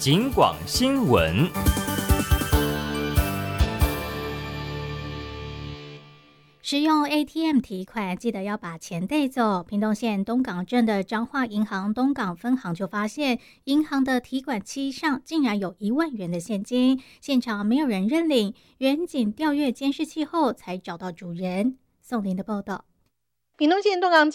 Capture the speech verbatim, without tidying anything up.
警广新闻。 使用 A T M 提款，记得要把钱带走。屏东县东港镇的彰化银行东港分行就发现，银行的提款机上竟然有一万元的现金，现场没有人认领，员警调阅监视器后才找到主人。宋林的报道。 屏东县东港